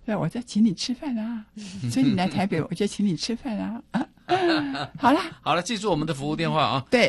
对，我在请你吃饭啊，所以你来台北，我就请你吃饭啊。好了， 记住我们的服务电话啊， 对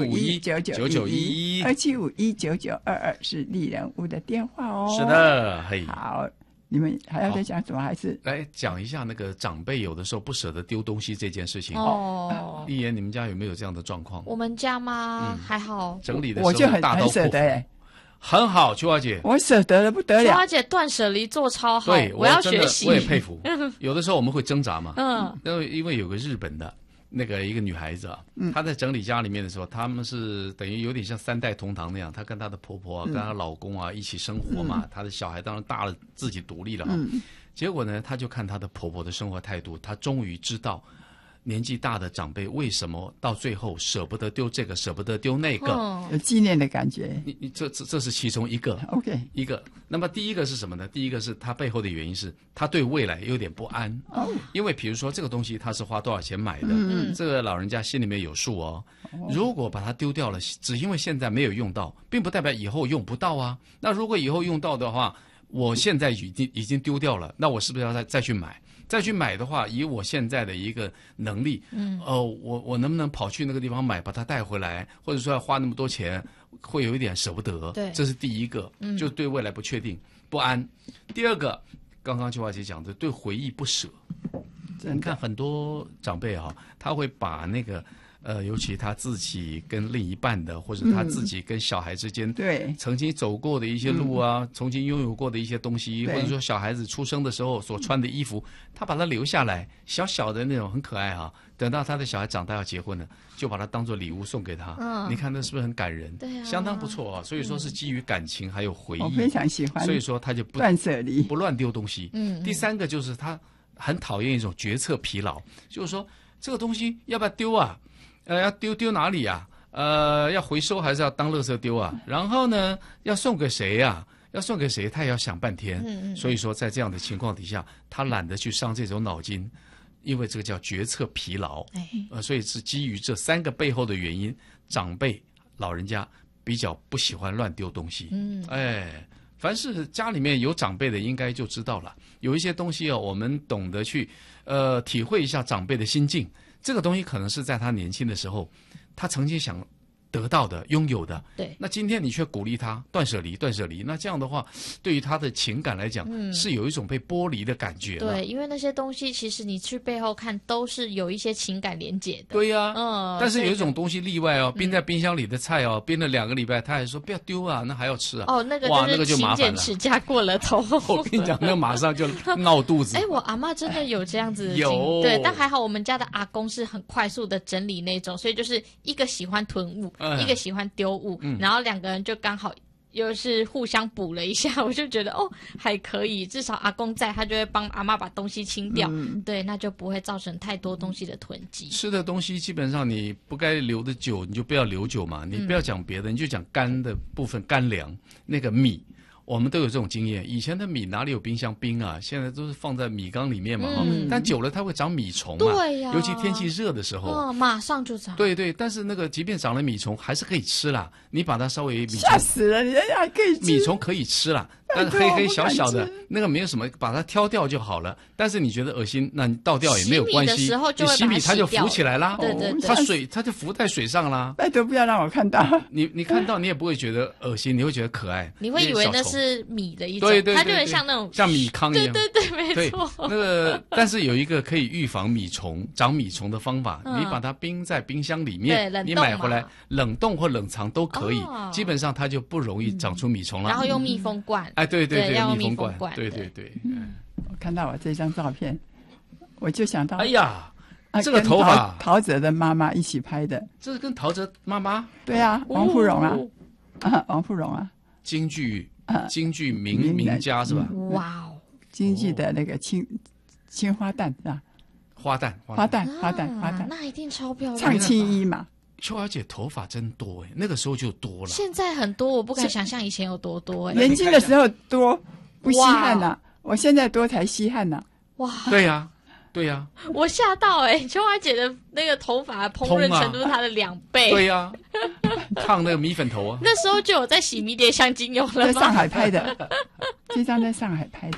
，27519911 27519922是丽人屋的电话哦。 是的，嘿， 好，你们还要再讲什么？还是来讲一下那个长辈有的时候不舍得丢东西这件事情。丽妍，你们家有没有这样的状况？ 我们家吗？还好， 整理的时候我就很大刀阔斧舍得很好，秋华姐， 我舍得的不得了。 秋华姐断舍离做超好， 对， 我要学习。 我也佩服。有的时候我们会挣扎嘛，因为有个日本的那个一个女孩子啊，她在整理家里面的时候，他们是等于有点像三代同堂那样，她跟她的婆婆啊，跟她老公啊一起生活嘛，她的小孩当然大了，自己独立了啊。结果呢，她就看她的婆婆的生活态度，她终于知道年纪大的长辈为什么到最后舍不得丢这个，舍不得丢那个， 有纪念的感觉。 你这是其中一个 ，OK， 一个。那么第一个是什么呢？第一个是他背后的原因是他对未来有点不安，因为比如说这个东西他是花多少钱买的，这个老人家心里面有数哦。如果把它丢掉了，只因为现在没有用到，并不代表以后用不到啊。那如果以后用到的话，我现在已经丢掉了，那我是不是要再去买？再去买的话，以我现在的一个能力，我能不能跑去那个地方买，把它带回来，或者说要花那么多钱，会有一点舍不得。 对， 这是第一个，就对未来不确定、不安。第二个，刚刚秋华姐讲的，对回忆不舍。你看很多长辈啊，他会把那个。尤其他自己跟另一半的，或者他自己跟小孩之间， 对， 曾经走过的一些路啊，曾经拥有过的一些东西，或者说小孩子出生的时候所穿的衣服，他把它留下来，小小的那种很可爱啊。等到他的小孩长大要结婚了，就把它当做礼物送给他。你看那是不是很感人？ 对啊， 相当不错啊。所以说是基于感情还有回忆， 我非常喜欢。 所以说他就不断舍离， 不乱丢东西。第三个就是他很讨厌一种决策疲劳，就是说这个东西要不要丢啊？要丢哪里呀？要回收还是要当垃圾丢啊？然后呢，要送给谁呀？要送给谁，他也要想半天。所以说，在这样的情况底下，他懒得去伤这种脑筋，因为这个叫决策疲劳。所以是基于这三个背后的原因，长辈老人家比较不喜欢乱丢东西。凡是家里面有长辈的，应该就知道了。有一些东西我们懂得去体会一下长辈的心境。这个东西可能是在他年轻的时候，他曾经想得到的、拥有的。 对。 那今天你却鼓励他断舍离，断舍离。那这样的话，对于他的情感来讲，是有一种被剥离的感觉。 对，因为那些东西其实你去背后看，都是有一些情感连结的。 对呀。但是有一种东西例外哦，冰在冰箱里的菜哦，冰了2个礼拜，他还说不要丢啊，那还要吃啊。 那个就勤俭持家过了头。 我跟你讲，那马上就闹肚子。 我阿嬷真的有这样子的有。 对，但还好我们家的阿公是很快速的整理那种，所以就是一个喜欢囤物，一个喜欢丢物，然后2个人就刚好又是互相补了一下，我就觉得还可以，至少阿公在，他就会帮阿嬷把东西清掉，对，那就不会造成太多东西的囤积。 吃的东西基本上你不该留的久，你就不要留久嘛，你不要讲别的，你就讲干的部分，干粮那个米。我们都有这种经验，以前的米哪里有冰箱冰啊？现在都是放在米缸里面嘛，但久了它会长米虫嘛。 对呀， 尤其天气热的时候， 马上就长。 对，但是那个即便长了米虫，还是可以吃啦。你把它稍微吓死了，人家还可以吃。 米虫可以吃啦，但是黑黑小小的那个没有什么，把它挑掉就好了。但是你觉得恶心，那你倒掉也没有关系。你洗米它就浮起来啦， 对， 它就浮在水上啦。 拜托不要让我看到。 你看到你也不会觉得恶心，你会觉得可爱。 你会以为那是米的一种， 对， 它就很像那种像米糠一样。 对，没错。 那个，但是有一个可以预防长米虫的方法，你把它冰在冰箱里面，你买回来冷冻或冷藏都可以，基本上它就不容易长出米虫了。 然后用密封罐。 对， 要用密封罐。 对。 我看到我这张照片，我就想到， 哎呀，这个头发， 陶喆的妈妈一起拍的。 这是跟陶喆妈妈？ 对啊，王富荣啊，王富荣啊， 京剧名家是吧？ 哇哦， 京剧的那个青花旦是吧？花旦， 那一定超漂亮。 唱青衣嘛。 秋儿姐头发真多那个时候就多了。 现在很多，我不敢想象以前有多多年轻的时候多不稀罕呐，我现在多才稀罕呐。 哇， 对呀， 我吓到秋儿姐的那个头发烹饪程度是她的2倍。 对呀，烫那个米粉头啊。 那时候就有在洗迷迭香精油了吗？ 在上海拍的，这张在上海拍的。